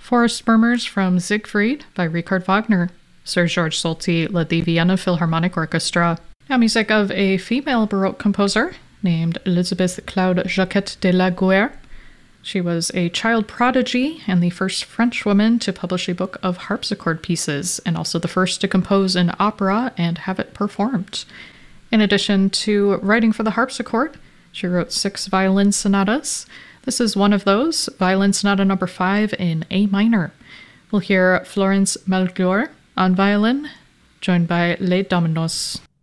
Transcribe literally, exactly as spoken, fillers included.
Forest Murmurs from Siegfried by Richard Wagner. Sir George Solti led the Vienna Philharmonic Orchestra. Now music of a female Baroque composer named Elizabeth Claude Jacquet de la Guerre. She was a child prodigy and the first French woman to publish a book of harpsichord pieces, and also the first to compose an opera and have it performed. In addition to writing for the harpsichord, she wrote six violin sonatas. This is one of those, Violin Sonata number five in A minor. We'll hear Florence Malgor on violin, joined by Les Dominos.